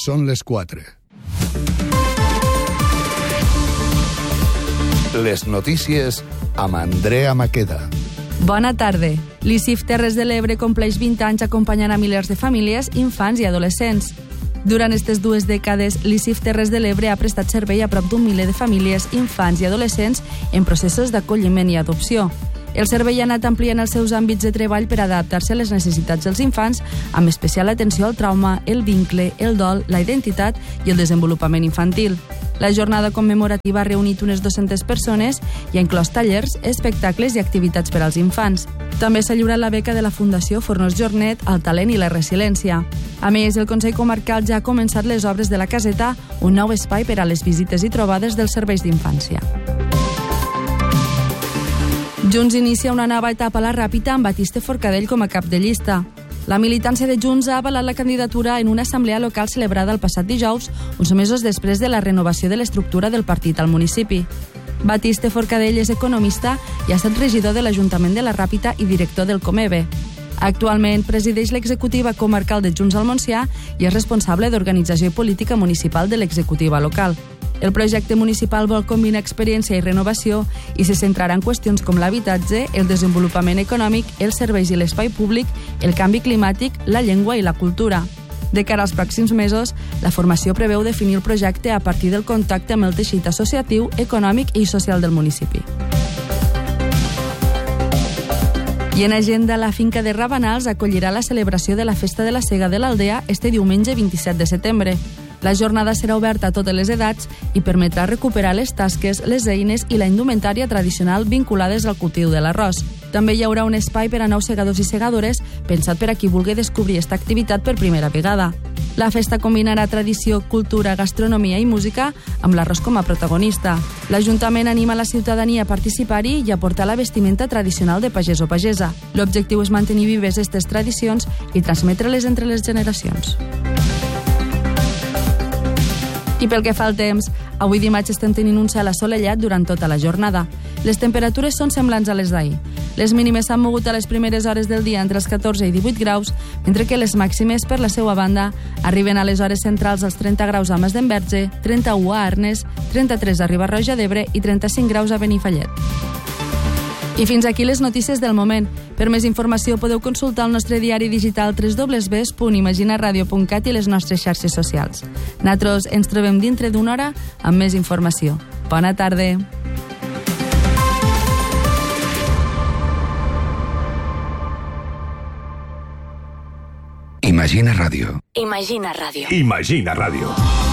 Són les 4. Les notícies amb Andrea Maqueda. Bona tarda. L'ICIF Terres de l'Ebre compleix 20 anys acompanyant a milers de famílies, infants i adolescents. Durant aquestes 2 dècades, l'ICIF Terres de l'Ebre ha prestat servei a prop d'un miler de famílies, infants i adolescents en processos d'acolliment i adopció. El servei ha anat ampliant els seus àmbits de treball per adaptar-se a les necessitats dels infants, amb especial atenció al trauma, el vincle, el dol, la identitat i el desenvolupament infantil. La jornada commemorativa ha reunit unes 200 persones i ha inclòs tallers, espectacles i activitats per als infants. També s'ha lliurat la beca de la Fundació Fornos Jornet al talent i la resiliència. A més, el Consell Comarcal ja ha començat les obres de la Caseta, un nou espai per a les visites i trobades dels serveis d'infància. Junts inicia una nova etapa a la Ràpita amb Batiste Forcadell com a cap de llista. La militància de Junts ha avalat la candidatura en una assemblea local celebrada el passat dijous, uns mesos després de la renovació de l'estructura del partit al municipi. Batiste Forcadell és economista i ha estat regidor de l'Ajuntament de la Ràpita i director del Comebe. Actualment presideix l'executiva comarcal de Junts al Montsià i és responsable d'organització i política municipal de l'executiva local. El projecte municipal vol combinar experiència i renovació i se centrarà en qüestions com l'habitatge, el desenvolupament econòmic, els serveis i l'espai públic, el canvi climàtic, la llengua i la cultura. De cara als pròxims mesos, la formació preveu definir el projecte a partir del contacte amb el teixit associatiu, econòmic i social del municipi. I en agenda, la finca de Rabanals acollirà la celebració de la Festa de la Sega de l'Aldea este diumenge 27 de setembre. La jornada serà oberta a totes les edats i permetrà recuperar les tasques, les eines i la indumentària tradicional vinculades al cultiu de l'arròs. També hi haurà un espai per a nous segadors i segadores pensat per a qui vulgui descobrir aquesta activitat per primera vegada. La festa combinarà tradició, cultura, gastronomia i música amb l'arròs com a protagonista. L'Ajuntament anima la ciutadania a participar-hi i a portar la vestimenta tradicional de pagès o pagesa. L'objectiu és mantenir vives aquestes tradicions i transmetre-les entre les generacions. I pel que fa al temps, avui dimarts estem tenint un cel assolellat durant tota la jornada. Les temperatures són semblants a les d'ahir. Les mínimes s'han mogut a les primeres hores del dia entre els 14 i 18 graus, mentre que les màximes, per la seva banda, arriben a les hores centrals als 30 graus a Masdenverge, 31 a Arnes, 33 a Riba-roja d'Ebre i 35 graus a Benifallet. I fins aquí les notícies del moment. Per més informació podeu consultar el nostre diari digital www.imaginaradio.cat i les nostres xarxes socials. Nosaltres ens trobem dintre d'una hora amb més informació. Bona tarda. Imagina Ràdio. Imagina Ràdio. Imagina Ràdio.